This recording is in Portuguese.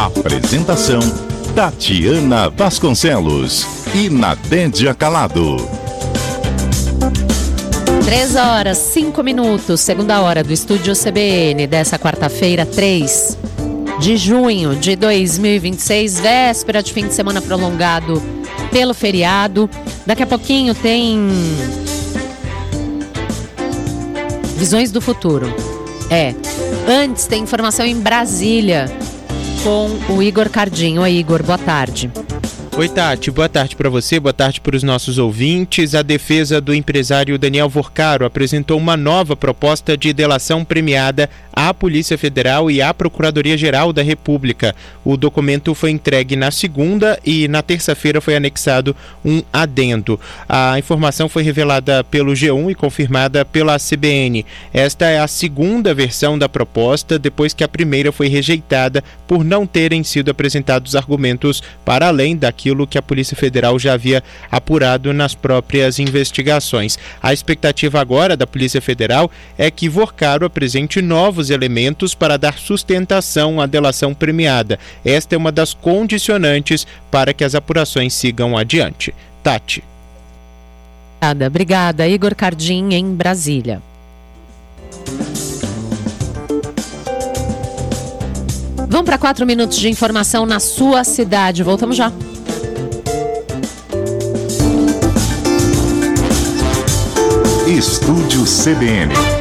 Apresentação: Tatiana Vasconcelos e Nadédia Calado. 3h05, segunda hora do Estúdio CBN dessa quarta-feira, 3 de junho de 2026, véspera de fim de semana prolongado pelo feriado. Daqui a pouquinho tem Visões do Futuro. Antes tem informação em Brasília com o Igor Cardinho. Oi, Igor, boa tarde. Oi, Tati, boa tarde para você, boa tarde para os nossos ouvintes. A defesa do empresário Daniel Vorcaro apresentou uma nova proposta de delação premiada à Polícia Federal e à Procuradoria-Geral da República. O documento foi entregue na segunda e na terça-feira foi anexado um adendo. A informação foi revelada pelo G1 e confirmada pela CBN. Esta é a segunda versão da proposta, depois que a primeira foi rejeitada por não terem sido apresentados argumentos para além daquilo que a Polícia Federal já havia apurado nas próprias investigações. A expectativa agora da Polícia Federal é que Vorcaro apresente novos elementos para dar sustentação à delação premiada. Esta é uma das condicionantes para que as apurações sigam adiante. Tati. Obrigada, Igor Cardim, em Brasília. Vamos para 4 minutos de informação na sua cidade. Voltamos já. Estúdio CBN.